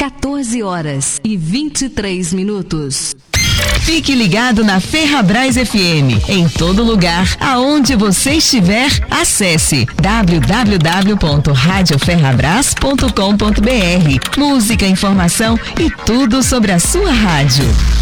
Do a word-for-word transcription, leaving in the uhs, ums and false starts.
quatorze horas e vinte e três minutos. Fique ligado na Ferrabras F M. Em todo lugar, aonde você estiver, acesse w w w ponto rádio ferrabras ponto com ponto b r. Música, informação e tudo sobre a sua rádio.